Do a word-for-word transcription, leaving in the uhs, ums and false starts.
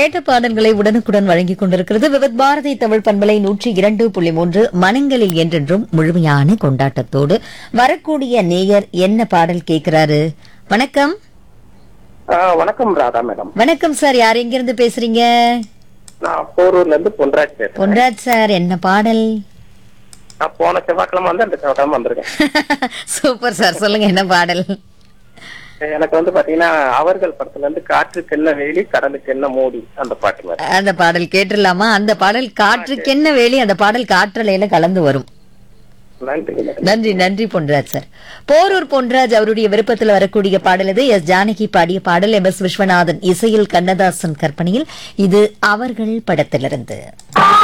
கேட்ட பாடல்களை உடனுக்குடன் வழங்கிக் கொண்டிருக்கிறது விவித் பாரதி தமிழ் பண்பலை நூற்றி இரண்டு புள்ளி மூன்று மனங்களில் என்றென்றும் முழுமையான கொண்டாட்டத்தோடு. வரக்கூடிய நேயர் என்ன பாடல் கேட்கிறாரு? வணக்கம். ஆ, வணக்கம் ராதா மேடம். வணக்கம் சார், யார் எங்கிருந்து பேசுறீங்க? நான் போரூர்ல இருந்து பொன்ராஜ் பேசுறேன். பொன்ராஜ் சார், என்ன பாடல்? நான் போன செவ்வாய்க்கிழமை வந்து அந்த செவ்வாய்க்கிழமை வந்திருக்கேன். சூப்பர் சார், சொல்லுங்க என்ன பாடல்? எனக்கு வந்து பாத்தீங்கன்னா அவர்கள் படத்துல இருந்து காற்றுக்கு என்ன வேலி கடலுக்கு என்ன மூடி அந்த பாட்டு மாதிரி. அந்த பாடல் கேட்டுடலாமா? அந்த பாடல் காற்றுக்கு என்ன வேலி, அந்த பாடல் காற்றலையில கலந்து வரும். நன்றி மேடம். நன்றி நன்றி பொன்ராஜ் சார். போரூர் பொன்ராஜ் அவருடைய விருப்பத்தில் வரக்கூடிய பாடல் இது. எஸ் ஜானகி பாடிய பாடல். எம் எஸ் விஸ்வநாதன் இசையில், கண்ணதாசன் கற்பனையில். இது அவர்கள் படத்திலிருந்து.